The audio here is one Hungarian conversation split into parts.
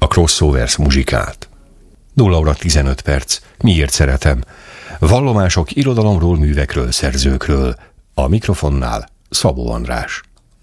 a Crossovers muzsikát. 0 óra 15 perc. Miért szeretem? Vallomások irodalomról, művekről, szerzőkről. A mikrofonnál Szabó András.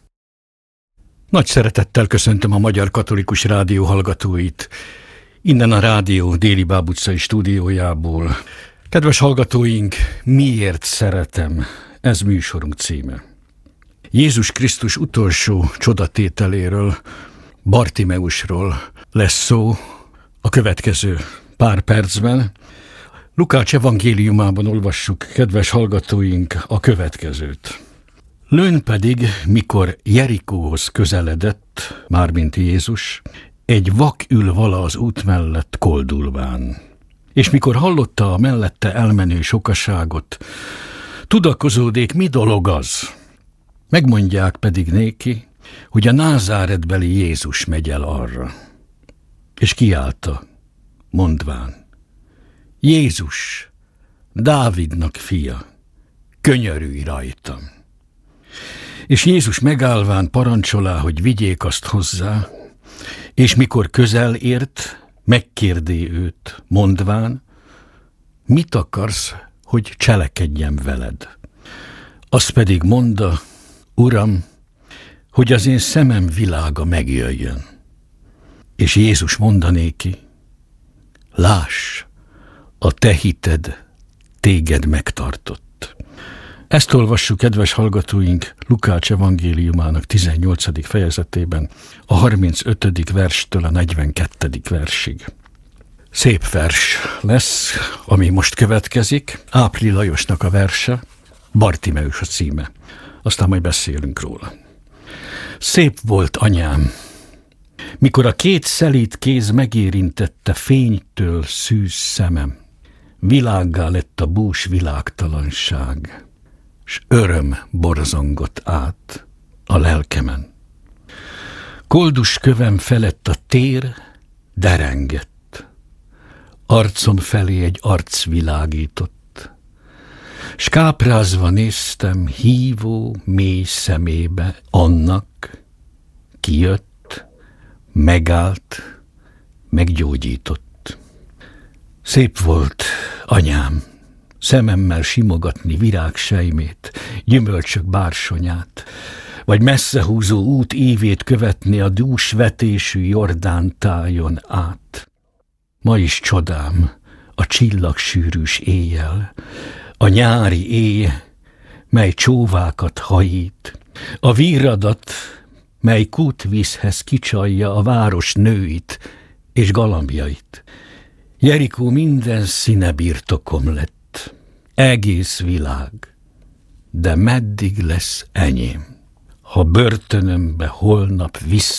Nagy szeretettel köszöntöm a Magyar Katolikus Rádió hallgatóit. Innen a rádió Déli Báb utcai stúdiójából. Kedves hallgatóink, miért szeretem? Ez műsorunk címe. Jézus Krisztus utolsó csodatételéről, Bartimeusról lesz szó a következő pár percben. Lukács evangéliumában olvassuk, kedves hallgatóink, a következőt. Lőn pedig, mikor Jerikóhoz közeledett, mármint Jézus, egy vak ül vala az út mellett koldulván. És mikor hallotta a mellette elmenő sokaságot, tudakozódék, mi dolog az? Megmondják pedig néki, hogy a názáretbeli Jézus megy el arra. És kiállta, mondván: Jézus, Dávidnak fia, könyörülj rajtam. És Jézus megállván parancsolá, hogy vigyék azt hozzá, és mikor közel ért, megkérdé őt, mondván: mit akarsz, hogy cselekedjem veled? Azt pedig mondta: Uram, hogy az én szemem világa megjöjjön. És Jézus mondanéki: láss, a te hited téged megtartott. Ezt olvassuk, kedves hallgatóink, Lukács evangéliumának 18. fejezetében, a 35. verstől a 42. versig. Szép vers lesz, ami most következik, Ápri Lajosnak a verse, Bartimeus a címe. Aztán majd beszélünk róla. Szép volt, anyám, mikor a két szelíd kéz megérintette fénytől szűz szemem, világgá lett a bús világtalanság, s öröm borzongott át a lelkemen. Koldus kövem felett a tér derengett, arcom felé egy arc világított, s káprázva néztem hívó mély szemébe annak, ki jött, megállt, meggyógyított. Szép volt, anyám, szememmel simogatni virágsejmét, gyümölcsök bársonyát, vagy messzehúzó út ívét követni a dús vetésű Jordán tájon át. Ma is csodám a csillagsűrűs éjjel, a nyári éj, mely csóvákat hajít, a víradat, mely kútvízhez kicsalja a város nőit és galambjait. Jerikó minden színe birtokom lett, egész világ, de meddig lesz enyém, ha börtönömbe holnap vissza